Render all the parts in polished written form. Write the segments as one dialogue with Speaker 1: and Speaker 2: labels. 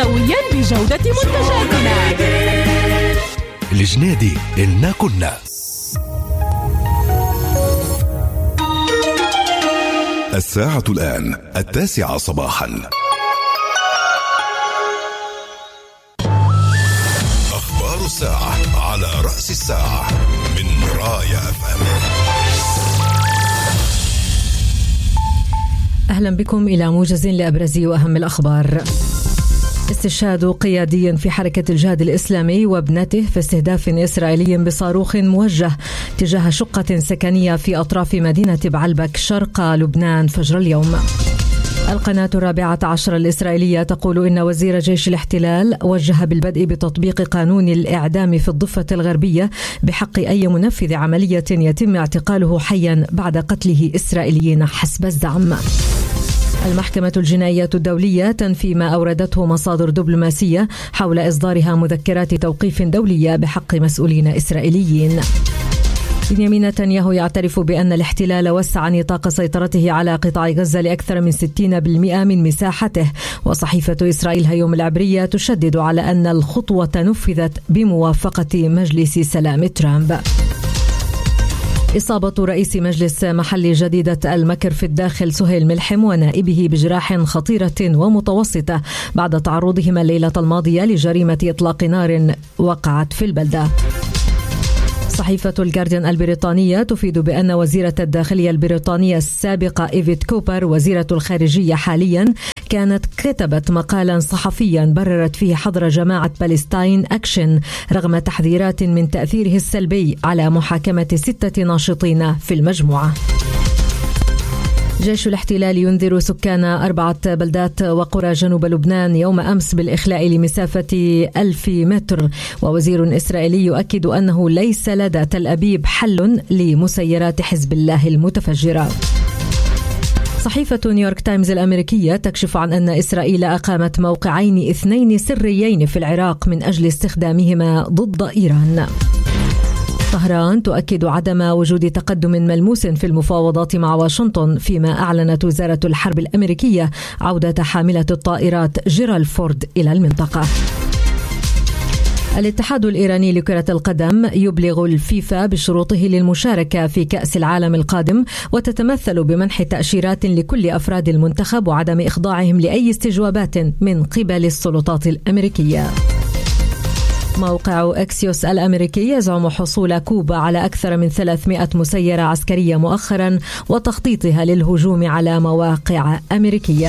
Speaker 1: سويا بجودة منتجاتنا.
Speaker 2: الجنادي إلنا كنا. الساعة الآن 9 صباحا. أخبار الساعة على رأس الساعة من رايا FM.
Speaker 3: أهلا بكم إلى موجز لأبرز وأهم الأخبار. استشهاد قيادي في حركة الجهاد الإسلامي وابنته في استهداف إسرائيلي بصاروخ موجه تجاه شقة سكنية في أطراف مدينة بعلبك شرق لبنان فجر اليوم. القناة 14 الإسرائيلية تقول إن وزير جيش الاحتلال وجه بالبدء بتطبيق قانون الإعدام في الضفة الغربية بحق أي منفذ عملية يتم اعتقاله حيا بعد قتله إسرائيليين حسب الزعم. المحكمة الجنائية الدولية تنفي ما أوردته مصادر دبلوماسية حول إصدارها مذكرات توقيف دولية بحق مسؤولين إسرائيليين. بنيامين نتنياهو يعترف بأن الاحتلال وسع نطاق سيطرته على قطاع غزة لأكثر من 60% من مساحته، وصحيفة إسرائيل هيوم العبرية تشدد على أن الخطوة نفذت بموافقة مجلس سلام ترامب. إصابة رئيس مجلس محلي جديدة المكر في الداخل سهيل ملحم ونائبه بجراح خطيرة ومتوسطة بعد تعرضهما الليلة الماضية لجريمة إطلاق نار وقعت في البلدة. صحيفة الجارديان البريطانية تفيد بأن وزيرة الداخلية البريطانية السابقة إيفيت كوبر وزيرة الخارجية حاليا كانت كتبت مقالا صحفيا بررت فيه حظر جماعة بالستاين أكشن رغم تحذيرات من تأثيره السلبي على محاكمة 6 ناشطين في المجموعة. جيش الاحتلال ينذر سكان 4 بلدات وقرى جنوب لبنان يوم أمس بالإخلاء لمسافة 1000 متر، ووزير إسرائيلي يؤكد أنه ليس لدى تل أبيب حل لمسيرات حزب الله المتفجرة. صحيفة نيويورك تايمز الأمريكية تكشف عن أن إسرائيل أقامت موقعين 2 سريين في العراق من أجل استخدامهما ضد إيران. طهران تؤكد عدم وجود تقدم ملموس في المفاوضات مع واشنطن، فيما أعلنت وزارة الحرب الأمريكية عودة حاملة الطائرات جيرالد فورد إلى المنطقة. الاتحاد الإيراني لكرة القدم يبلغ الفيفا بشروطه للمشاركة في كأس العالم القادم، وتتمثل بمنح تأشيرات لكل أفراد المنتخب وعدم إخضاعهم لأي استجوابات من قبل السلطات الأمريكية. موقع أكسيوس الأمريكي يزعم حصول كوبا على أكثر من 300 مسيرة عسكرية مؤخرا وتخطيطها للهجوم على مواقع أمريكية.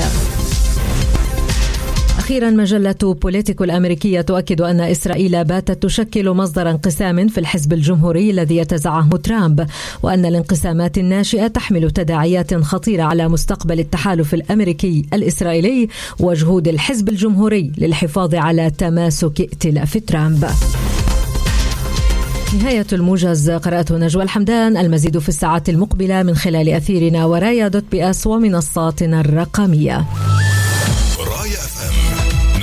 Speaker 3: أخيرا مجلة بوليتيكو الأمريكية تؤكد أن إسرائيل باتت تشكل مصدر انقسام في الحزب الجمهوري الذي يتزعمه ترامب، وأن الانقسامات الناشئة تحمل تداعيات خطيرة على مستقبل التحالف الأمريكي الإسرائيلي وجهود الحزب الجمهوري للحفاظ على تماسك ائتلاف ترامب. نهاية الموجز. قرأته نجوى الحمدان. المزيد في الساعات المقبلة من خلال أثيرنا ورايا.بس ومنصاتنا الرقمية.